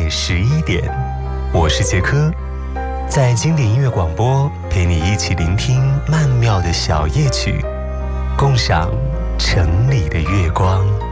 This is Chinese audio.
11点，我是杰科，在经典音乐广播陪你一起聆听曼妙的小夜曲，共赏城里的月光。